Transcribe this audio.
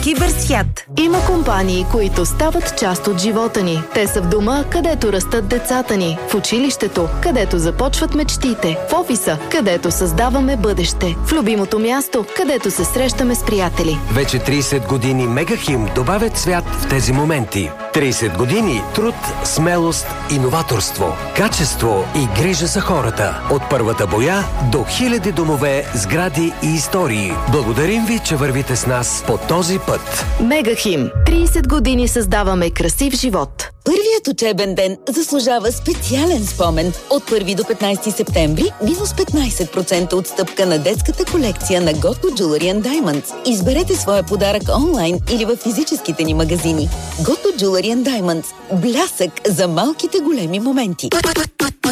Киберсвят. Има компании, които стават част от живота ни. Те са в дома, където растат децата ни. В училището, където започват мечтите. В офиса, където създаваме бъдеще. В любимото място, където се срещаме с приятели. Вече 30 години Мегахим добавят цвят в тези моменти. 30 години труд, смелост, иноваторство, качество и грижа за хората. От първата боя до хиляди домове, сгради и истории. Благодарим ви, че вървите с нас по този път. Мегахим. 30 години създаваме красив живот. Първият учебен ден заслужава специален спомен. От 1 до 15 септември минус 15% отстъпка на детската колекция на Готко Jewelry and Diamonds. Изберете своя подарък онлайн или в физическите ни магазини. Готко Jewelry and Diamonds. Блясък за малките големи моменти.